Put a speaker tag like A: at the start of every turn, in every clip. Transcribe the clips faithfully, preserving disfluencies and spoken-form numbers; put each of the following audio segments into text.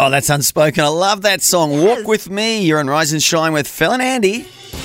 A: Oh, that's Unspoken. I love that song.
B: Yes.
A: Walk With Me. You're on Rise and Shine with Phil and Andy.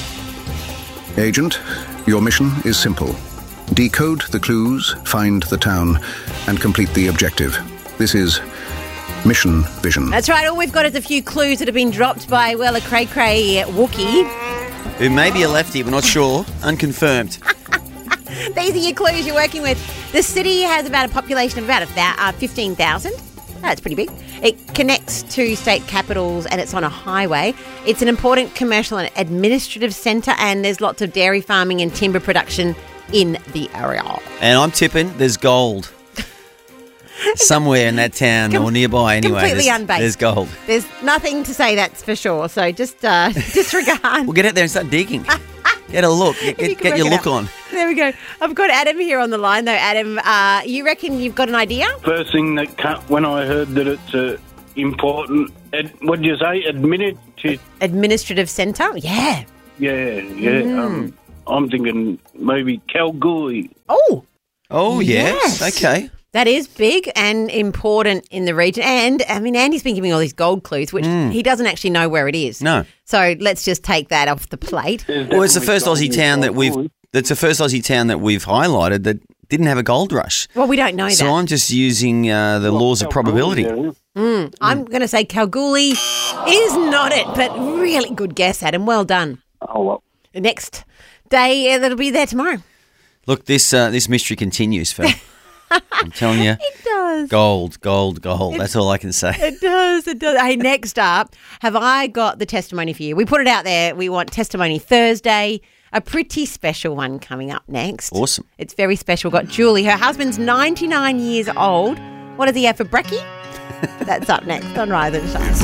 C: Agent, your mission is simple. Decode the clues, find the town, and complete the objective. This is Mission Vision.
B: That's right. All we've got is a few clues that have been dropped by, well, a cray-cray Wookiee.
A: Who may be a lefty, we're not sure. Unconfirmed.
B: These are your clues you're working with. The city has about a population of about uh, fifteen thousand. That's pretty big. It connects to state capitals and it's on a highway. It's an important commercial and administrative centre, and there's lots of dairy farming and timber production in the area.
A: And I'm tipping there's gold. Somewhere in that town
B: Com-
A: or nearby anyway.
B: completely
A: there's,
B: unbased.
A: There's gold.
B: There's nothing to say, that's for sure. So just uh, disregard.
A: We'll get out there and start digging. Get a look. Get,
B: If you
A: get,
B: can
A: get your
B: work
A: look
B: it out.
A: on.
B: There we go. I've got Adam here on the line, though. Adam, uh, you reckon you've got an idea?
D: First thing that ca- when I heard that it's uh, important, ad, what did you say? Administrative.
B: Administrative centre? Yeah.
D: Yeah, yeah.
B: Mm.
D: Um, I'm thinking maybe Kalgoorlie.
B: Oh,
A: Oh, yes.
B: Yes.
A: Okay.
B: that is big and important in the region. And, I mean, Andy's been giving all these gold clues, which he doesn't actually know where it is.
A: No.
B: So let's just take that off the plate.
D: There's
A: Well, it's the
D: definitely
A: first Aussie
D: gold
A: town
D: in
A: that we've...
D: Kalgoorlie.
A: That's the first Aussie town that we've highlighted that didn't have a gold rush.
B: Well, we don't know
A: So
B: that.
A: I'm just using uh, the laws of probability.
D: Kalgoorlie, there is.
B: I'm going to say Kalgoorlie is not it, but really good guess, Adam. Well done.
D: Oh, well.
B: The next day, uh, that'll be there tomorrow.
A: Look, this uh, this mystery continues, Phil. I'm telling you.
B: It does.
A: Gold, gold, gold. That's all I can say.
B: It does, it does. Hey, next up, have I got the testimony for you? We put it out there. We want testimony Thursday, a pretty special one coming up next.
A: Awesome.
B: It's very special. We've got Julie. Her husband's ninety-nine years old. What does he have for brekkie? That's up next on Rise and Shine.